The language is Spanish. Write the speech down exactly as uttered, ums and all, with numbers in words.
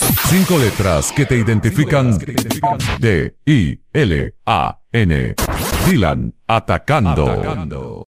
Cinco letras que te identifican. D I L A N. Dylan Atacando.